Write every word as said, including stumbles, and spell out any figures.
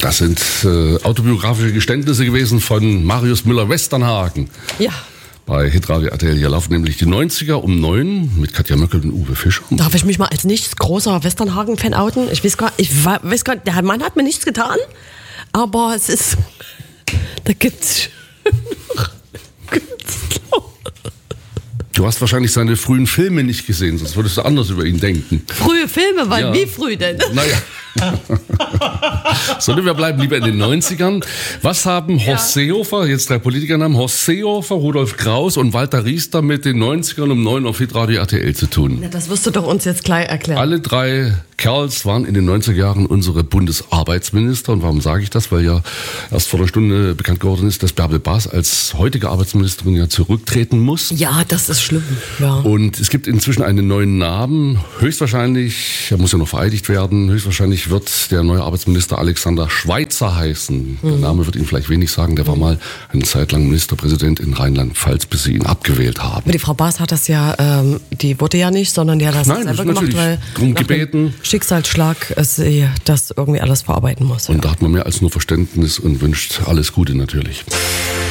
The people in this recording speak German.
Das sind äh, autobiografische Geständnisse gewesen von Marius Müller-Westernhagen. Ja. Bei Hitradio R T L. Hier laufen nämlich die neunziger um neun mit Katja Möckel und Uwe Fischer. Darf ich mich mal als nicht großer Westernhagen-Fan outen? Ich weiß gar ich weiß gar der Mann hat mir nichts getan, aber es ist, da gibt's Du hast wahrscheinlich seine frühen Filme nicht gesehen, sonst würdest du anders über ihn denken. Frühe Filme, wann? Ja. Wie früh denn? Naja. So, wir bleiben lieber in den neunzigern. Was haben Horst Seehofer, jetzt drei Politikernamen, Horst Seehofer, Rudolf Kraus und Walter Riester mit den neunzigern um neun auf Hitradio R T L zu tun? Ja, das wirst du doch uns jetzt gleich erklären. Alle drei Kerls waren in den neunziger Jahren unsere Bundesarbeitsminister. Und warum sage ich das? Weil ja erst vor der Stunde bekannt geworden ist, dass Bärbel Baas als heutige Arbeitsministerin ja zurücktreten muss. Ja, das ist schlimm. Ja. Und es gibt inzwischen einen neuen Namen. Höchstwahrscheinlich, er muss ja noch vereidigt werden, höchstwahrscheinlich wird der neue Arbeitsminister Alexander Schweitzer heißen. Der Name wird Ihnen vielleicht wenig sagen. Der war mal eine Zeit lang Ministerpräsident in Rheinland-Pfalz, bis sie ihn abgewählt haben. Aber die Frau Baas hat das ja, ähm, die wurde ja nicht, sondern die hat das Nein, selber das gemacht, weil drum nach gebeten. dem Schicksalsschlag sie das irgendwie alles verarbeiten muss. Und ja. da hat man mehr als nur Verständnis und wünscht alles Gute natürlich.